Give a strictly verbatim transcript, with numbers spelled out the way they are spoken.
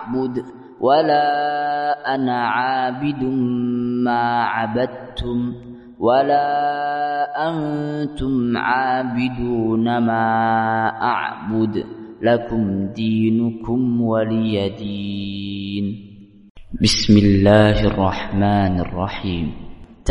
أعبد ولا أنا عابد ما عبدتم ولا أنتم عابدون ما أعبد لكم دينكم ولي دين. بسم الله الرحمن الرحيم.